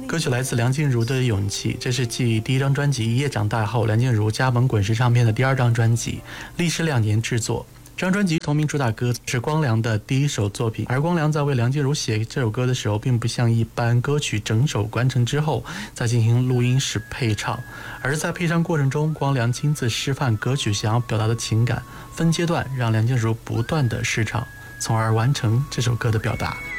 歌曲来自梁静茹的《勇气》，这是继第一张专辑《一夜长大》后，梁静茹加盟滚石唱片的第二张专辑，历时2年制作。这张专辑同名主打歌是光良的第一首作品，而光良在为梁静茹写这首歌的时候，并不像一般歌曲整首完成之后再进行录音室配唱，而是在配唱过程中，光良亲自示范歌曲想要表达的情感，分阶段让梁静茹不断的试唱，从而完成这首歌的表达。